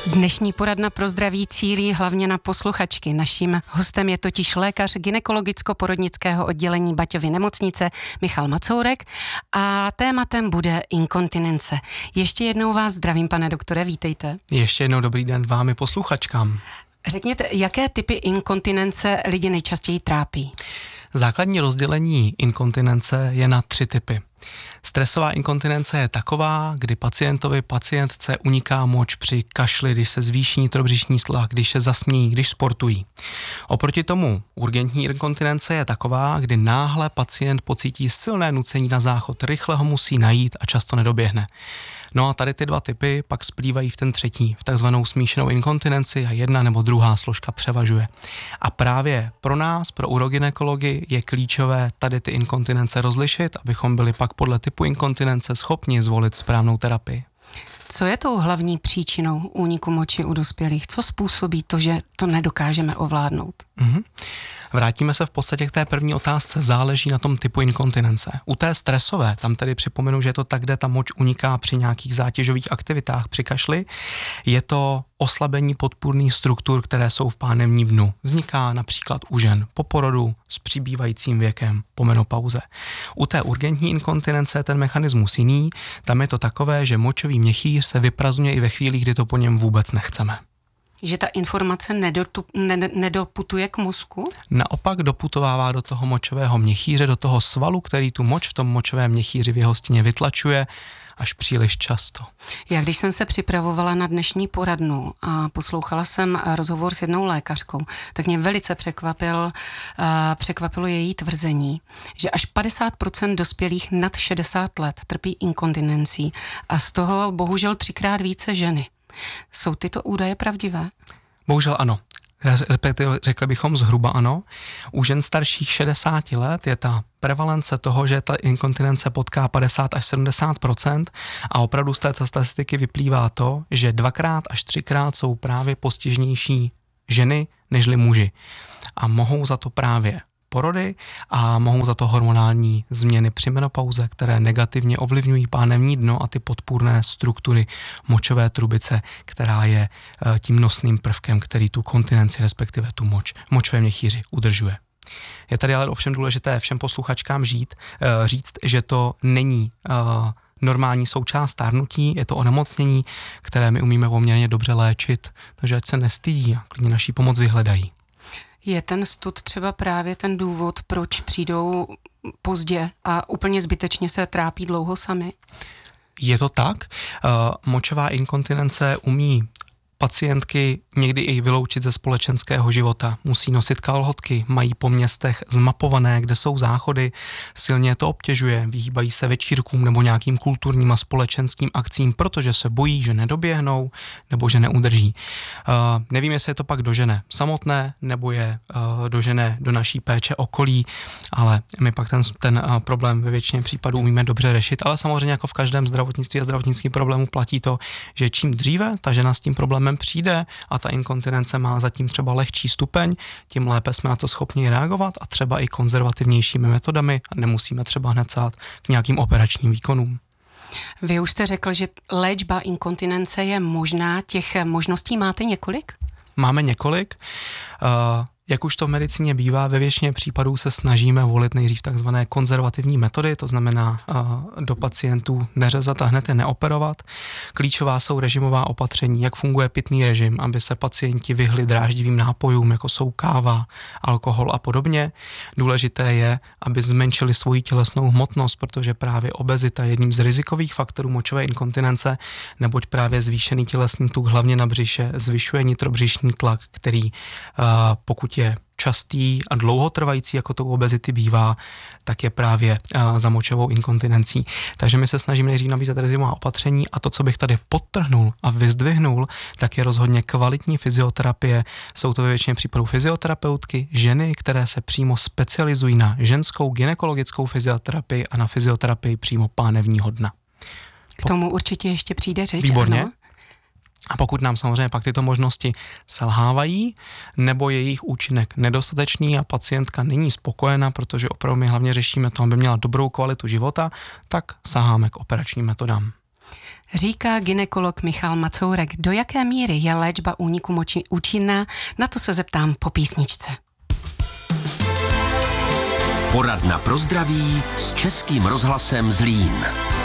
Dnešní poradna pro zdraví cílí hlavně na posluchačky. Naším hostem je totiž lékař gynekologicko-porodnického oddělení Baťovy nemocnice Michal Macourek a tématem bude inkontinence. Ještě jednou vás zdravím, pane doktore, vítejte. Ještě jednou dobrý den vám i posluchačkám. Řekněte, jaké typy inkontinence lidi nejčastěji trápí? Základní rozdělení inkontinence je na 3 typy. Stresová inkontinence je taková, kdy pacientce uniká moč při kašli, když se zvýší nitrobřišní tlak, když se zasmějí, když sportují. Oproti tomu urgentní inkontinence je taková, kdy náhle pacient pocítí silné nucení na záchod, rychle ho musí najít a často nedoběhne. No a tady ty 2 typy pak splývají v ten třetí, v takzvanou smíšenou inkontinenci a jedna nebo druhá složka převažuje. A právě pro nás, pro urogynekology, je klíčové tady ty inkontinence rozlišit, abychom byli pak podle typu inkontinence schopni zvolit správnou terapii. Co je tou hlavní příčinou úniku moči u dospělých? Co způsobí to, že to nedokážeme ovládnout? Vrátíme se v podstatě k té první otázce. Záleží na tom typu inkontinence. U té stresové, tam tedy připomenu, že je to tak, kde ta moč uniká při nějakých zátěžových aktivitách, při kašli, je to oslabení podpůrných struktur, které jsou v pánevním dnu. Vzniká například u žen po porodu, s přibývajícím věkem, po menopauze. U té urgentní inkontinence je ten mechanismus jiný. Tam je to takové, že močový měchýř se vyprazdňuje i ve chvíli, kdy to po něm vůbec nechceme. Že ta informace nedoputuje k mozku? Naopak doputovává do toho močového měchýře, do toho svalu, který tu moč v tom močovém měchýři v jeho stěně vytlačuje až příliš často. Já když jsem se připravovala na dnešní poradnu a poslouchala jsem rozhovor s jednou lékařkou, tak mě velice překvapilo její tvrzení, že až 50% dospělých nad 60 let trpí inkontinencí a z toho bohužel 3x více ženy. Jsou tyto údaje pravdivé? Bohužel ano. Řekli bychom zhruba ano. U žen starších 60 let je ta prevalence toho, že ta inkontinence potká 50 až 70% a opravdu z té statistiky vyplývá to, že 2x až 3x jsou právě postižnější ženy nežli muži. A mohou za to právě porody a mohou za to hormonální změny při menopauze, které negativně ovlivňují pánevní dno a ty podpůrné struktury močové trubice, která je tím nosným prvkem, který tu kontinenci, respektive tu močové měchýři udržuje. Je tady ale ovšem důležité všem posluchačkám říct, že to není normální součást stárnutí, je to onemocnění, které my umíme poměrně dobře léčit, takže ať se nestydí a klidně naší pomoc vyhledají. Je ten stud třeba právě ten důvod, proč přijdou pozdě a úplně zbytečně se trápí dlouho sami? Je to tak. Močová inkontinence umí pacientky někdy i vyloučit ze společenského života. Musí nosit kalhotky, mají po městech zmapované, kde jsou záchody, silně to obtěžuje, vyhýbají se večírkům nebo nějakým kulturním a společenským akcím, protože se bojí, že nedoběhnou nebo že neudrží. Nevím, jestli je to pak dožene samotné, nebo je dožene do naší péče okolí, ale my pak ten problém ve většině případů umíme dobře řešit, ale samozřejmě jako v každém zdravotnictví a zdravotnickém problému platí to, že čím dříve ta žena s tím problémem přijde a ta inkontinence má zatím třeba lehčí stupeň, tím lépe jsme na to schopni reagovat a třeba i konzervativnějšími metodami a nemusíme třeba hned sát k nějakým operačním výkonům. Vy už jste řekl, že léčba inkontinence je možná. Těch možností máte několik? Máme několik. Jak už to v medicíně bývá, ve většině případů se snažíme volit nejdřív takzvané konzervativní metody, to znamená do pacientů neřezat a hned je neoperovat. Klíčová jsou režimová opatření, jak funguje pitný režim, aby se pacienti vyhli dráždivým nápojům, jako jsou káva, alkohol a podobně. Důležité je, aby zmenšili svoji tělesnou hmotnost, protože právě obezita je jedním z rizikových faktorů močové inkontinence, neboť právě zvýšený tělesný tuk hlavně na břiše zvyšuje nitrobřišní tlak, který pokud je častý a dlouhotrvající, jako to u obezity bývá, tak je právě za močovou inkontinencí. Takže my se snažíme nejdřív nabízet režimová opatření a to, co bych tady podtrhnul a vyzdvihnul, tak je rozhodně kvalitní fyzioterapie. Jsou to ve většině případů fyzioterapeutky, ženy, které se přímo specializují na ženskou gynekologickou fyzioterapii a na fyzioterapii přímo pánevního dna. K tomu určitě ještě přijde řeč. Výborně. Ano? A pokud nám samozřejmě pak tyto možnosti selhávají, nebo je jejich účinek nedostatečný a pacientka není spokojena, protože opravdu my hlavně řešíme to, aby měla dobrou kvalitu života, tak saháme k operačním metodám. Říká gynekolog Michal Macourek. Do jaké míry je léčba úniku moči účinná? Na to se zeptám po písničce. Poradna pro zdraví s Českým rozhlasem Zlín.